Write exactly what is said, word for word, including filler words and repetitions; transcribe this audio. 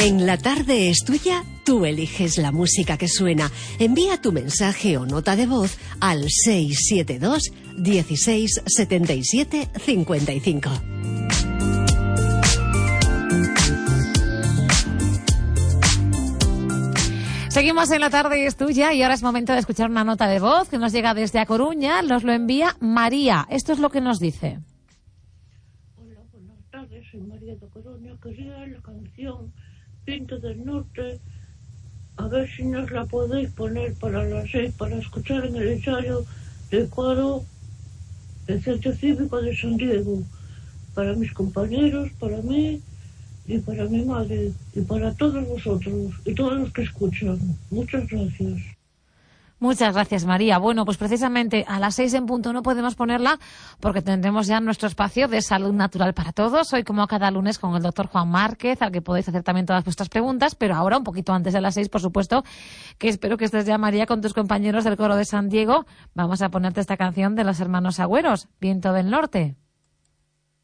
En La Tarde es Tuya, tú eliges la música que suena. Envía tu mensaje o nota de voz al seis siete dos, dieciséis, setenta y siete, cincuenta y cinco. Seguimos en La Tarde es Tuya y ahora es momento de escuchar una nota de voz que nos llega desde A Coruña. Nos lo envía María. Esto es lo que nos dice. Hola, buenas tardes. Soy María de Coruña. Quería la canción Viento del Norte. A ver si nos la podéis poner para las seis, para escuchar en el ensayo del coro del Centro Cívico de San Diego. Para mis compañeros, para mí y para mi madre y para todos vosotros y todos los que escuchan. Muchas gracias. Muchas gracias, María. Bueno, pues precisamente a las seis en punto no podemos ponerla porque tendremos ya nuestro espacio de salud natural para todos. Hoy, como cada lunes, con el doctor Juan Márquez, al que podéis hacer también todas vuestras preguntas, pero ahora, un poquito antes de las seis, por supuesto, que espero que estés ya, María, con tus compañeros del coro de San Diego. Vamos a ponerte esta canción de los hermanos Agüeros, Viento del Norte.